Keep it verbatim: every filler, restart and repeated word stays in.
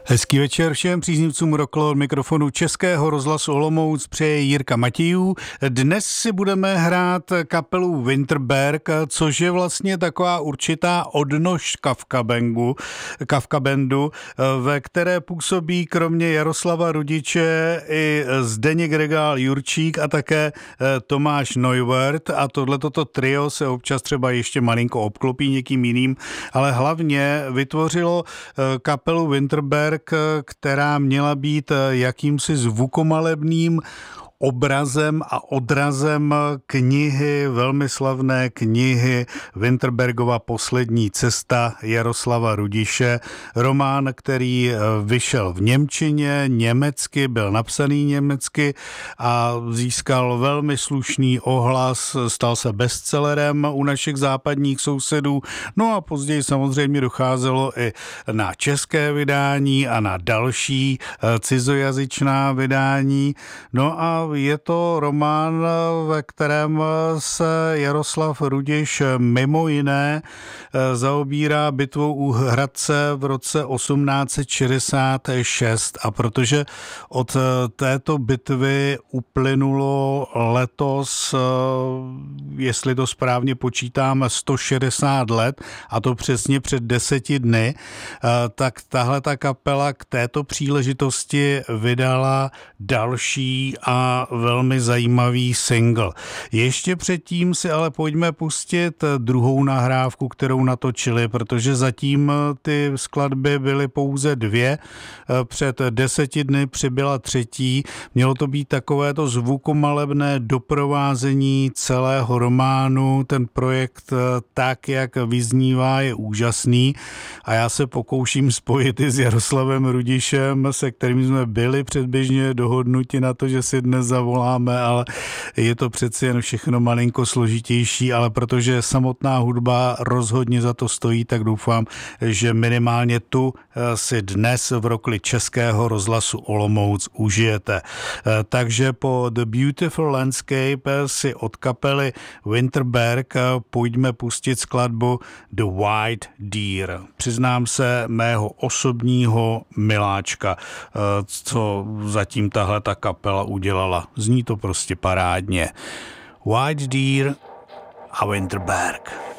Hezký večer všem příznivcům rock'n'roll, od mikrofonu Českého rozhlasu Olomouc přeje Jirka Matějů. Dnes si budeme hrát kapelu Winterberg, což je vlastně taková určitá odnož Kafka Bandu, Kafka Bandu, ve které působí kromě Jaroslava Rudiče i Zdeněk Regál Jurčík a také Tomáš Neuwirth, a tohleto trio se občas třeba ještě malinko obklopí někým jiným, ale hlavně vytvořilo kapelu Winterberg, která měla být jakýmsi zvukomalebným obrazem a odrazem knihy, velmi slavné knihy Winterbergova Poslední cesta Jaroslava Rudiše. Román, který vyšel v němčině, německy, byl napsaný německy a získal velmi slušný ohlas, stal se bestsellerem u našich západních sousedů. No a později samozřejmě docházelo i na české vydání a na další cizojazyčná vydání. No a je to román, ve kterém se Jaroslav Rudiš mimo jiné zaobírá bitvou u Hradce v roce osmnáct set šedesát šest, a protože od této bitvy uplynulo letos, jestli to správně počítáme, sto šedesát let, a to přesně před deseti dny, tak tahle ta kapela k této příležitosti vydala další a velmi zajímavý single. Ještě předtím si ale pojďme pustit druhou nahrávku, kterou natočili, protože zatím ty skladby byly pouze dvě. Před deseti dny přibyla třetí. Mělo to být takovéto zvukomalebné doprovázení celého románu. Ten projekt, tak jak vyznívá, je úžasný a já se pokouším spojit i s Jaroslavem Rudišem, se kterým jsme byli předběžně dohodnuti na to, že si dnes zavoláme, ale je to přeci jen všechno malinko složitější, ale protože samotná hudba rozhodně za to stojí, tak doufám, že minimálně tu si dnes v rokli Českého rozhlasu Olomouc užijete. Takže po The Beautiful Landscape si od kapely Winterberg pojďme pustit skladbu The White Deer. Přiznám se, mého osobního miláčka, co zatím tahle ta kapela udělala. Zní to prostě parádně. White Deer a Winterberg.